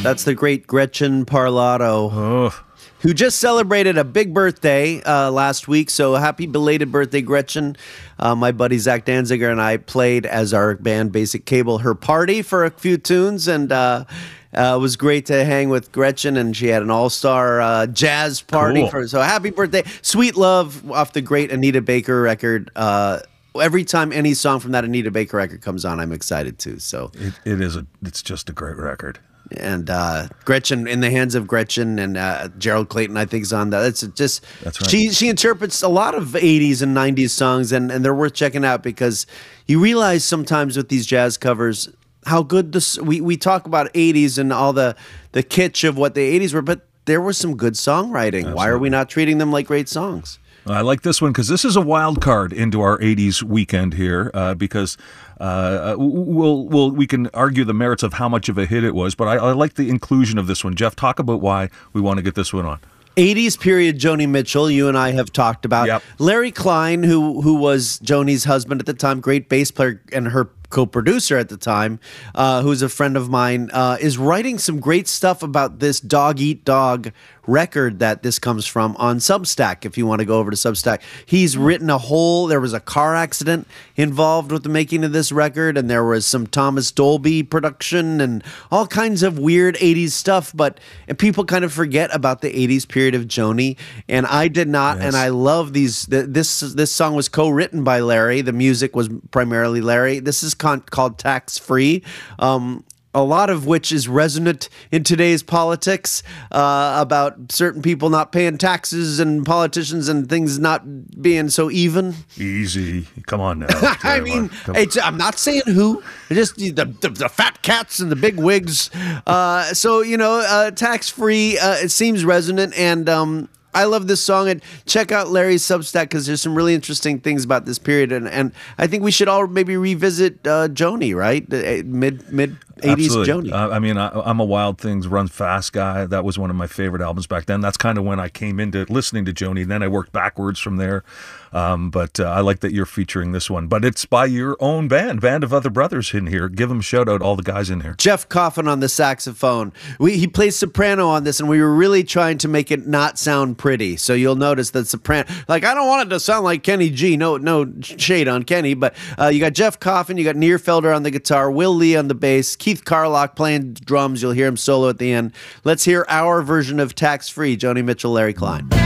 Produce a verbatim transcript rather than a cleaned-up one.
That's the great Gretchen Parlato, Oh. who just celebrated a big birthday uh, last week. So happy belated birthday, Gretchen. Uh, my buddy Zach Danziger and I played as our band Basic Cable her party for a few tunes, and uh, uh, it was great to hang with Gretchen, and she had an all-star uh, jazz party. Cool. For So happy birthday. Sweet Love off the great Anita Baker record. Uh, every time any song from that Anita Baker record comes on, I'm excited too. So It, it is a. It's just a great record. And uh, Gretchen, In the Hands of Gretchen, and uh, Gerald Clayton, I think, is on that. It's just That's right. She she interprets a lot of eighties and nineties songs, and, and they're worth checking out because you realize sometimes with these jazz covers how good this. We, we talk about eighties and all the the kitsch of what the eighties were, but there was some good songwriting. Absolutely. Why are we not treating them like great songs? I like this one because this is a wild card into our eighties weekend here uh, because uh, we'll, we'll, we can argue the merits of how much of a hit it was, but I, I like the inclusion of this one. Jeff, talk about why we want to get this one on. eighties period Joni Mitchell, you and I have talked about. Yep. Larry Klein, who who was Joni's husband at the time, great bass player, and her co-producer at the time, uh, who's a friend of mine, uh, is writing some great stuff about this Dog Eat Dog record that this comes from on Substack. If you want to go over to Substack, he's written a whole, there was a car accident involved with the making of this record, and there was some Thomas Dolby production and all kinds of weird eighties stuff, but and people kind of forget about the eighties period of Joni, and I did not. Yes. And I love these. The, this this song was co-written by Larry. The music was primarily Larry. This is con- called Tax Free. Um, a lot of which is resonant in today's politics uh, about certain people not paying taxes and politicians and things not being so even. Easy. Come on now. I mean, it's, I'm not saying who, just the, the, the fat cats and the big wigs. Uh, so, you know, uh, tax-free, uh, it seems resonant, and um, I love this song. And check out Larry's Substack because there's some really interesting things about this period, and, and I think we should all maybe revisit uh, Joni, right? The, mid mid eighties Joni. Uh, I mean, I, I'm a Wild Things Run Fast guy. That was one of my favorite albums back then. That's kind of when I came into listening to Joni. Then I worked backwards from there. Um, but uh, I like that you're featuring this one. But it's by your own band, Band of Other Brothers in here. Give them a shout out, all the guys in here. Jeff Coffin on the saxophone. We, he plays soprano on this, and we were really trying to make it not sound pretty. So you'll notice that soprano, like, I don't want it to sound like Kenny G. No, no shade on Kenny, but uh, you got Jeff Coffin, you got Nierfelder on the guitar, Will Lee on the bass, Keith Carlock playing drums. You'll hear him solo at the end. Let's hear our version of Tax Free, Joni Mitchell, Larry Klein.